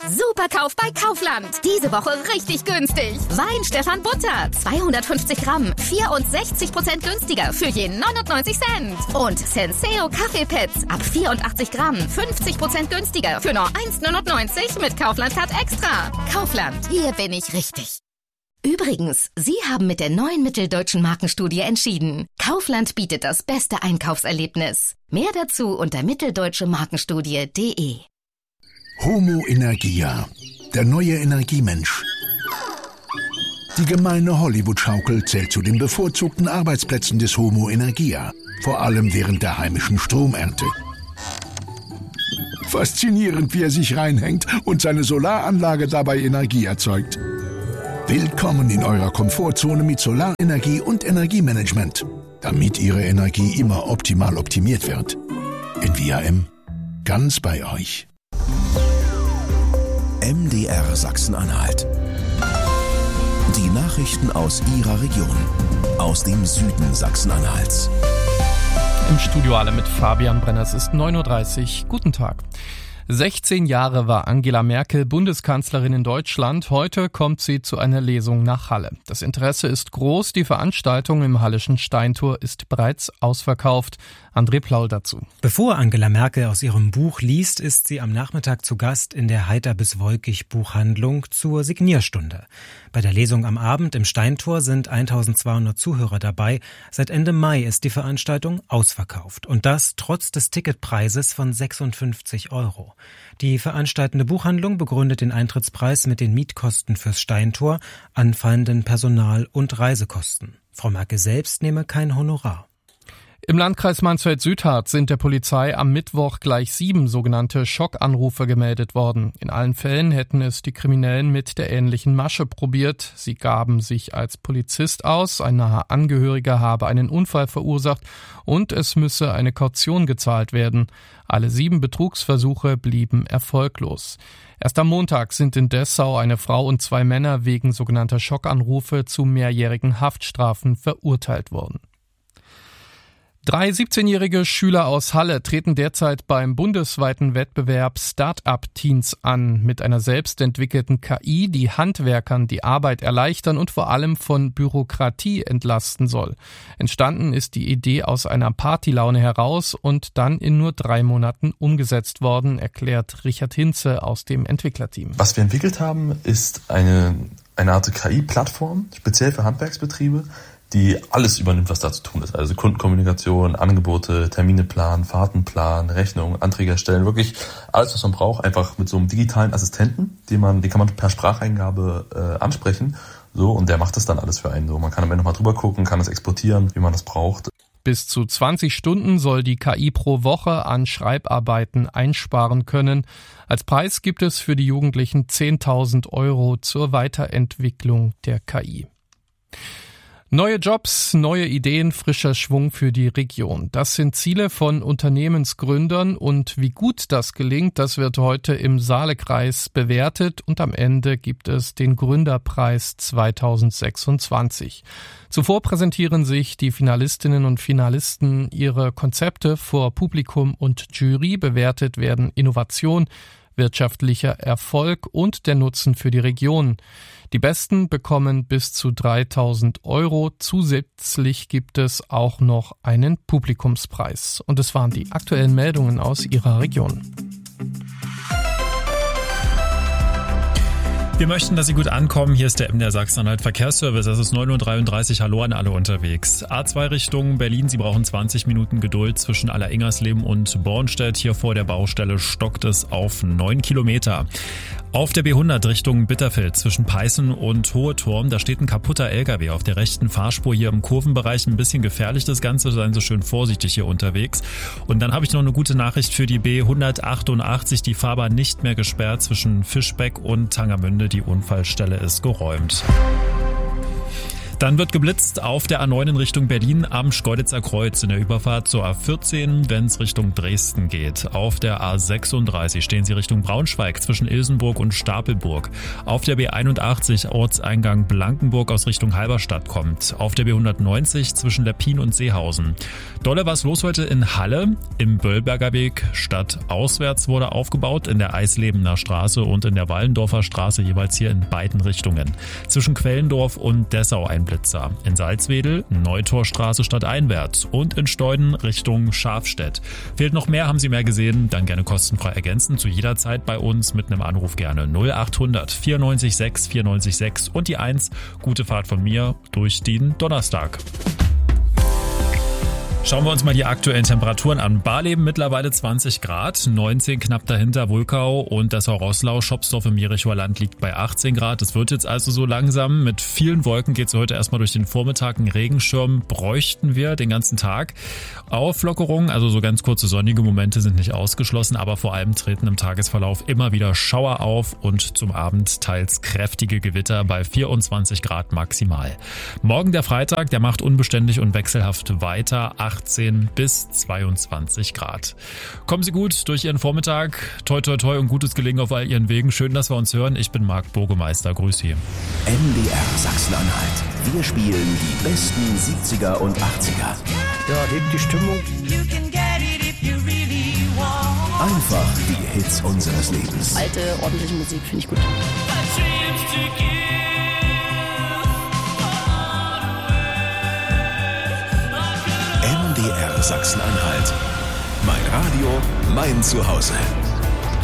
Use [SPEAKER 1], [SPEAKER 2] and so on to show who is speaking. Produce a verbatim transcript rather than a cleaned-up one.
[SPEAKER 1] Superkauf bei Kaufland. Diese Woche richtig günstig. Wein Stefan Butter, zweihundertfünfzig Gramm, vierundsechzig Prozent günstiger für je neunundneunzig Cent. Und Senseo Kaffeepads ab vierundachtzig Gramm, fünfzig Prozent günstiger für nur eins neunundneunzig mit Kaufland Card Extra. Kaufland, hier bin ich richtig. Übrigens, Sie haben mit der neuen Mitteldeutschen Markenstudie entschieden. Kaufland bietet das beste Einkaufserlebnis. Mehr dazu unter mitteldeutsche markenstudie punkt de.
[SPEAKER 2] Homo Energia, der neue Energiemensch. Die gemeine Hollywood-Schaukel zählt zu den bevorzugten Arbeitsplätzen des Homo Energia, vor allem während der heimischen Stromernte. Faszinierend, wie er sich reinhängt und seine Solaranlage dabei Energie erzeugt. Willkommen in eurer Komfortzone mit Solarenergie und Energiemanagement, damit Ihre Energie immer optimal optimiert wird. In V A M, ganz bei euch.
[SPEAKER 3] M D R Sachsen-Anhalt. Die Nachrichten aus Ihrer Region, aus dem Süden Sachsen-Anhalts.
[SPEAKER 4] Im Studio alle mit Fabian Brenner. Es ist neun Uhr dreißig. Guten Tag. sechzehn Jahre war Angela Merkel Bundeskanzlerin in Deutschland. Heute kommt sie zu einer Lesung nach Halle. Das Interesse ist groß. Die Veranstaltung im Hallischen Steintor ist bereits ausverkauft. André Plaul dazu.
[SPEAKER 5] Bevor Angela Merkel aus ihrem Buch liest, ist sie am Nachmittag zu Gast in der Heiter bis Wolkig Buchhandlung zur Signierstunde. Bei der Lesung am Abend im Steintor sind eintausendzweihundert Zuhörer dabei. Seit Ende Mai ist die Veranstaltung ausverkauft. Und das trotz des Ticketpreises von sechsundfünfzig Euro. Die veranstaltende Buchhandlung begründet den Eintrittspreis mit den Mietkosten fürs Steintor, anfallenden Personal- und Reisekosten. Frau Merkel selbst nehme kein Honorar.
[SPEAKER 4] Im Landkreis Mansfeld-Südharz sind der Polizei am Mittwoch gleich sieben sogenannte Schockanrufe gemeldet worden. In allen Fällen hätten es die Kriminellen mit der ähnlichen Masche probiert. Sie gaben sich als Polizist aus, ein naher Angehöriger habe einen Unfall verursacht und es müsse eine Kaution gezahlt werden. Alle sieben Betrugsversuche blieben erfolglos. Erst am Montag sind in Dessau eine Frau und zwei Männer wegen sogenannter Schockanrufe zu mehrjährigen Haftstrafen verurteilt worden. Drei siebzehnjährige Schüler aus Halle treten derzeit beim bundesweiten Wettbewerb Start-up-Teens an, mit einer selbstentwickelten K I, die Handwerkern die Arbeit erleichtern und vor allem von Bürokratie entlasten soll. Entstanden ist die Idee aus einer Partylaune heraus und dann in nur drei Monaten umgesetzt worden, erklärt Richard Hinze aus dem Entwicklerteam.
[SPEAKER 6] Was wir entwickelt haben, ist eine, eine Art K I-Plattform, speziell für Handwerksbetriebe, die alles übernimmt, was da zu tun ist. Also Kundenkommunikation, Angebote, Termine planen, Fahrten planen, Rechnungen, Anträge erstellen. Wirklich alles, was man braucht, einfach mit so einem digitalen Assistenten, den man, den kann man per Spracheingabe äh, ansprechen. So, und der macht das dann alles für einen. So, man kann am Ende nochmal drüber gucken, kann das exportieren, wie man das braucht.
[SPEAKER 4] Bis zu zwanzig Stunden soll die K I pro Woche an Schreibarbeiten einsparen können. Als Preis gibt es für die Jugendlichen zehntausend Euro zur Weiterentwicklung der K I. Neue Jobs, neue Ideen, frischer Schwung für die Region. Das sind Ziele von Unternehmensgründern und wie gut das gelingt, das wird heute im Saalekreis bewertet und am Ende gibt es den Gründerpreis zweitausendsechsundzwanzig. Zuvor präsentieren sich die Finalistinnen und Finalisten ihre Konzepte vor Publikum und Jury. Bewertet werden Innovation, wirtschaftlicher Erfolg und der Nutzen für die Region. Die Besten bekommen bis zu dreitausend Euro. Zusätzlich gibt es auch noch einen Publikumspreis. Und es waren die aktuellen Meldungen aus Ihrer Region.
[SPEAKER 7] Wir möchten, dass Sie gut ankommen. Hier ist der M D R Sachsen-Anhalt Verkehrsservice. Es ist neun Uhr dreiunddreißig. Hallo an alle unterwegs. A zwei Richtung Berlin. Sie brauchen zwanzig Minuten Geduld zwischen Alleringers-Leben und Bornstedt. Hier vor der Baustelle stockt es auf neun Kilometer. Auf der B hundert Richtung Bitterfeld zwischen Peißen und Hohe Turm, da steht ein kaputter L K W auf der rechten Fahrspur hier im Kurvenbereich. Ein bisschen gefährlich das Ganze, seien Sie schön vorsichtig hier unterwegs. Und dann habe ich noch eine gute Nachricht für die B hundertachtundachtzig. Die Fahrbahn nicht mehr gesperrt zwischen Fischbeck und Tangermünde. Die Unfallstelle ist geräumt. Dann wird geblitzt auf der A neun in Richtung Berlin am Schkeuditzer Kreuz in der Überfahrt zur A vierzehn, wenn es Richtung Dresden geht. Auf der A sechsunddreißig stehen Sie Richtung Braunschweig zwischen Ilsenburg und Stapelburg. Auf der B einundachtzig Ortseingang Blankenburg aus Richtung Halberstadt kommt. Auf der B hundertneunzig zwischen Leppin und Seehausen. Dolle was los heute in Halle. Im Böllberger Weg stadtauswärts wurde aufgebaut, in der Eislebener Straße und in der Wallendorfer Straße jeweils hier in beiden Richtungen. Zwischen Quellendorf und Dessau ein Blitzer. In Salzwedel Neutorstraße stadteinwärts und in Steuden Richtung Schafstedt. Fehlt noch mehr, haben Sie mehr gesehen? Dann gerne kostenfrei ergänzen, zu jeder Zeit bei uns mit einem Anruf gerne null achthundert vierundneunzig sechs vierundneunzig sechs und die eins. Gute Fahrt von mir durch den Donnerstag. Schauen wir uns mal die aktuellen Temperaturen an. Barleben mittlerweile zwanzig Grad, neunzehn knapp dahinter Wulkau und Dessau-Roßlau. Schopsdorf im Jerichoer Land liegt bei achtzehn Grad. Es wird jetzt also so langsam. Mit vielen Wolken geht es heute erstmal durch den Vormittag. Einen Regenschirm bräuchten wir den ganzen Tag. Auflockerung, also so ganz kurze sonnige Momente sind nicht ausgeschlossen, aber vor allem treten im Tagesverlauf immer wieder Schauer auf und zum Abend teils kräftige Gewitter bei vierundzwanzig Grad maximal. Morgen der Freitag, der macht unbeständig und wechselhaft weiter. achtzehn bis zweiundzwanzig Grad. Kommen Sie gut durch Ihren Vormittag. Toi, toi, toi und gutes Gelingen auf all Ihren Wegen. Schön, dass wir uns hören. Ich bin Marc Burgemeister. Grüß Sie.
[SPEAKER 3] N D R Sachsen-Anhalt. Wir spielen die besten siebziger und achtziger.
[SPEAKER 8] Ja, hebt die Stimmung.
[SPEAKER 3] Einfach die Hits unseres Lebens.
[SPEAKER 9] Alte, ordentliche Musik finde ich gut.
[SPEAKER 3] N D R Sachsen-Anhalt. Mein Radio, mein Zuhause.